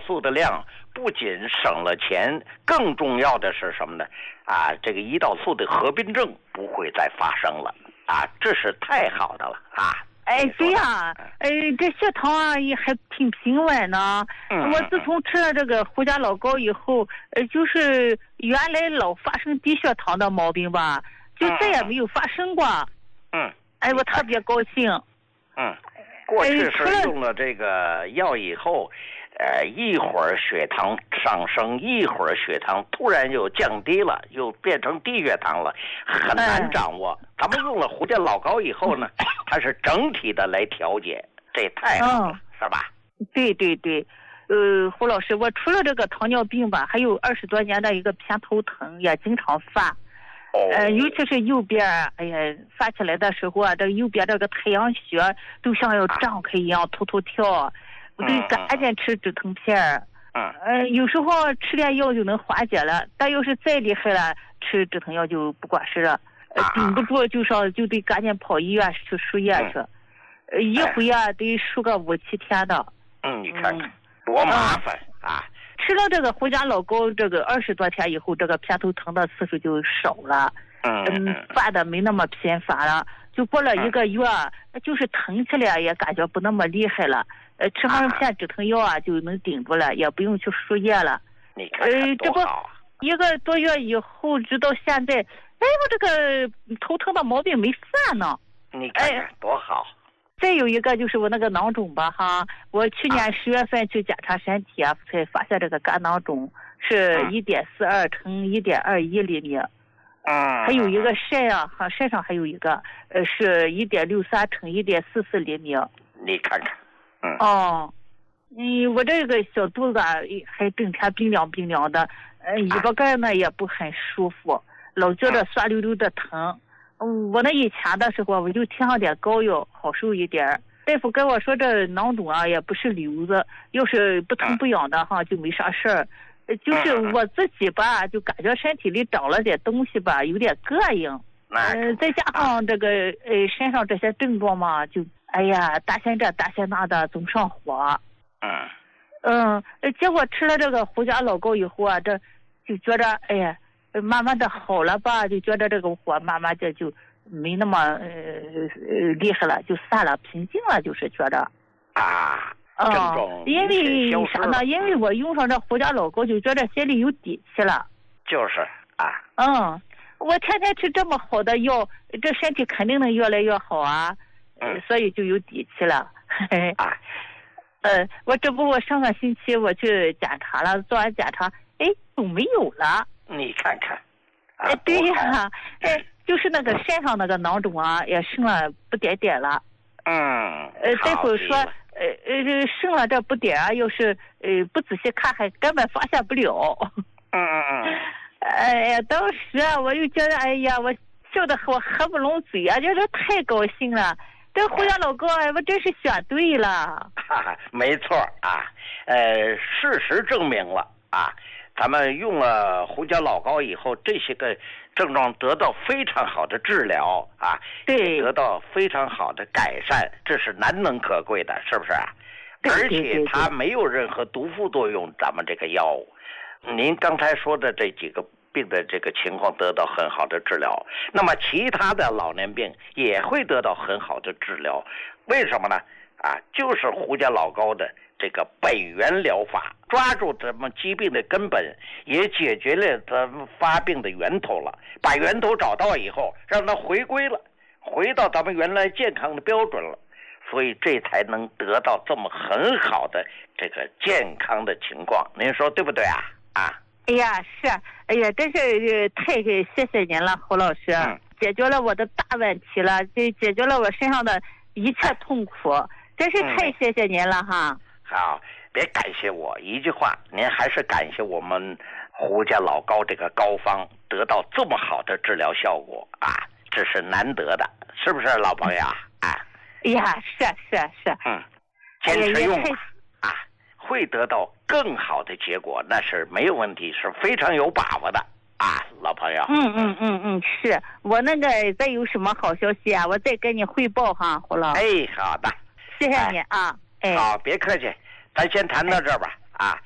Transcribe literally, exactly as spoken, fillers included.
素的量不仅省了钱，更重要的是什么呢？啊，这个胰岛素的合并症不会再发生了啊，这是太好的了啊！ 哎，对呀、啊，哎，这血糖啊也还挺平稳呢。 嗯、 我自从吃了这个胡家老膏以后，呃，就是原来老发生低血糖的毛病吧，就再也没有发生过。 嗯， 哎，我特别高兴。 嗯，过去是用了这个药以后，呃，一会儿血糖上升，一会儿血糖突然又降低了，又变成低血糖了，很难掌握。哎、咱们用了胡家老膏以后呢，它是整体的来调节，这太好了，嗯、是吧？ 对对对，呃，胡老师，我除了这个糖尿病吧，还有二十多年的一个偏头疼也经常发。 哦、 呃，尤其是右边，哎呀，发起来的时候啊，这右边这个太阳穴都像要张开一样，突突跳。我得赶紧吃止疼片儿， 嗯， 呃，有时候吃点药就能缓解了，但要是再厉害了，吃止疼药就不管事了，呃，顶不住就上就得赶紧跑医院去输液去，嗯、呃，一回啊得输个五七天的。 嗯，你看看多麻烦、嗯、啊！ 吃了这个胡家老膏，这个二十多天以后，这个偏头疼的次数就少了， 嗯嗯，发的没那么频繁了，就过了一个月，嗯、就是疼起来也感觉不那么厉害了。呃，吃上片止疼药啊，就能顶住了，也不用去输液了。 你看看多好！ 呃，这不一个多月以后，直到现在，哎，我这个头疼的毛病没犯呢。 你看看多好！ 再有一个就是我那个囊肿吧，哈，我去年十月份去检查身体啊，才发现这个肝囊肿是一点四二乘一点二一厘米。 嗯。 还有一个肾啊，哈，肾上还有一个，呃，是一点六三乘一点四四厘米。 你看看。嗯、 哦，嗯，我这个小肚子啊，还整天冰凉冰凉的，呃，尾巴盖呢也不很舒服，老觉得酸溜溜的疼。嗯，我那以前的时候，我就贴上点膏药，好受一点。大夫跟我说这囊肿啊，也不是瘤子，要是不疼不痒的哈，就没啥事儿。就是我自己吧，就感觉身体里长了点东西吧，有点膈应。嗯、呃，再加上这个呃身上这些症状嘛，就。哎呀，担心这担心那的，总上火。 嗯。 嗯，结果吃了这个胡家老膏以后啊，这就觉得哎呀，慢慢的好了吧，就觉得这个火慢慢的就没那么呃呃厉害了，就散了，平静了，就是觉得。 啊。 嗯。因为啥呢？因为我用上这胡家老膏，就觉得心里有底气了。 就是啊。 嗯，我天天吃这么好的药，这身体肯定能越来越好啊。嗯，所以就有底气了。 啊， 呃，我这不，我上个星期我去检查了，做完检查，哎，都没有了。 你看看。 哎、啊，对呀，哎，就是那个肾上那个囊肿啊，也剩了不点点了。 嗯。 呃，大夫说，呃呃，剩了这不点啊，要是呃不仔细看，还根本发现不了。 嗯嗯嗯。 哎呀，当时啊，我就觉得，哎呀，我笑得我合不拢嘴啊，就是太高兴了。这胡家老膏，我真是选对了。 哈哈，没错啊，呃，事实证明了啊，咱们用了胡家老膏以后，这些个症状得到非常好的治疗啊， 对， 得到非常好的改善，这是难能可贵的，是不是啊？而且它没有任何毒副作用，咱们这个药物，您刚才说的这几个病的这个情况得到很好的治疗，那么其他的老年病也会得到很好的治疗，为什么呢？啊，就是胡家老膏的这个本源疗法，抓住咱们疾病的根本，也解决了咱们发病的源头了，把源头找到以后，让它回归了，回到咱们原来健康的标准了，所以这才能得到这么很好的这个健康的情况，您说对不对啊？啊。 哎呀，是，哎呀，真是太谢谢您了，胡老师，嗯、解决了我的大问题了，就解决了我身上的一切痛苦，哎、真是太谢谢您了哈。 嗯、好，别感谢我一句话，您还是感谢我们胡家老膏这个膏方得到这么好的治疗效果啊，这是难得的，是不是老朋友啊？ 哎呀，是是是， 嗯，坚持用吧。会得到更好的结果，那是没有问题，是非常有把握的啊，老朋友。 嗯嗯嗯嗯，是我那个再有什么好消息啊，我再跟你汇报哈，胡老。 哎，好的， 谢谢你啊。 哎，好，别客气，咱先谈到这儿吧。哎啊